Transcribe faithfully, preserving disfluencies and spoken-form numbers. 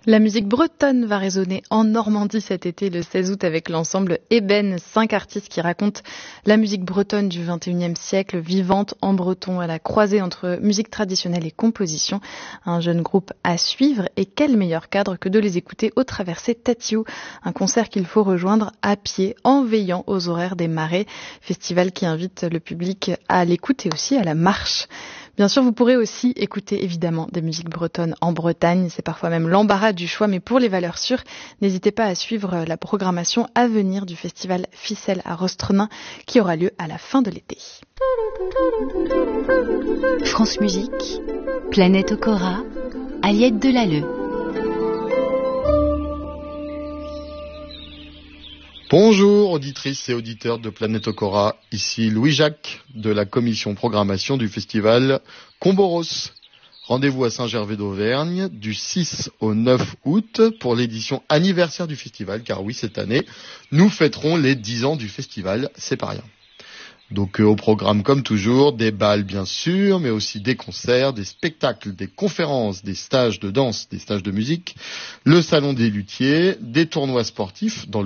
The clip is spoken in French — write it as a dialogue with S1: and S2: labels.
S1: La musique bretonne va résonner en Normandie cet été, le seize août, avec l'ensemble Ébène, cinq artistes qui racontent la musique bretonne du vingt et unième siècle, vivante en breton, à la croisée entre musique traditionnelle et composition. Un jeune groupe à suivre, et quel meilleur cadre que de les écouter au Traversé Tatiou, un concert qu'il faut rejoindre à pied en veillant aux horaires des Marais, festival qui invite le public à l'écoute et aussi à la marche. Bien sûr, vous pourrez aussi écouter évidemment des musiques bretonnes en Bretagne. C'est parfois même l'embarras du choix, mais pour les valeurs sûres, n'hésitez pas à suivre la programmation à venir du festival Ficelle à Rostrenain qui aura lieu à la fin de l'été.
S2: France Musique, Planète Okora, Aliette Delalleux.
S3: Bonjour auditrices et auditeurs de Planète Okora, ici Louis-Jacques de la commission programmation du festival Comboros. Rendez-vous à Saint-Gervais d'Auvergne du six au neuf août pour l'édition anniversaire du festival, car oui, cette année, nous fêterons les dix ans du festival, c'est pas rien. Donc euh, au programme comme toujours, des bals bien sûr, mais aussi des concerts, des spectacles, des conférences, des stages de danse, des stages de musique, le salon des luthiers, des tournois sportifs dans le